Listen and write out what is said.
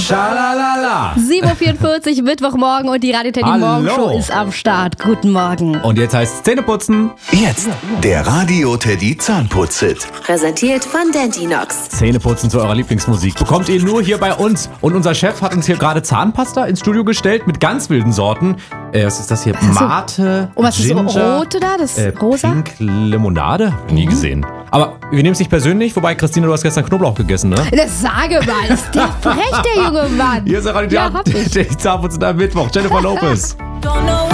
Schalalala. 7.44 Uhr, Mittwochmorgen und die Radio Teddy Morgenshow ist am Start. Guten Morgen. Und jetzt heißt es Zähneputzen. Jetzt der Radio Teddy Zahnputz-Hit. Präsentiert von Dentinox. Zähneputzen zu eurer Lieblingsmusik bekommt ihr nur hier bei uns. Und unser Chef hat uns hier gerade Zahnpasta ins Studio gestellt mit ganz wilden Sorten. Was ist das hier? Mate, Und was ist Ginger, das rote da? Das rosa? Pink Limonade? Nie gesehen. Aber wir nehmen es nicht persönlich, wobei, Christine, du hast gestern Knoblauch gegessen, ne? Das sage mal, ist der frech, der junge Mann. Hier ist der Radio Ja, hab ich. Teddy Zahnputzen am Mittwoch. Jennifer Lopez. Don't know